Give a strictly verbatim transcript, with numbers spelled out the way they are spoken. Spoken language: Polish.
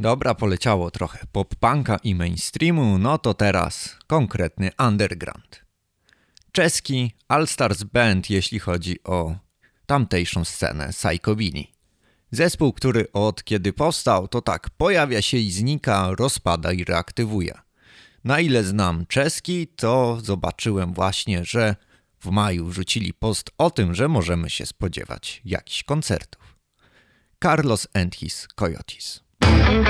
Dobra, poleciało trochę pop-punka i mainstreamu, no to teraz konkretny underground. Czeski All Stars Band, jeśli chodzi o tamtejszą scenę psychobilly. Zespół, który od kiedy powstał, to tak pojawia się i znika, rozpada i reaktywuje. Na ile znam czeski, to zobaczyłem właśnie, że w maju wrzucili post o tym, że możemy się spodziewać jakichś koncertów. Carlos and his Coyotes.